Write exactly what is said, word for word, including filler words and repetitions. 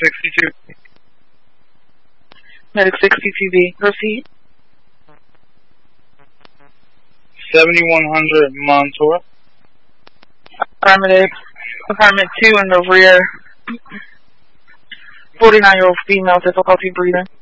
sixty-two. Medic sixty-two B, proceed. seventy-one hundred Montour. Affirmative. Apartment two in the rear. forty-nine-year-old female, difficulty breathing.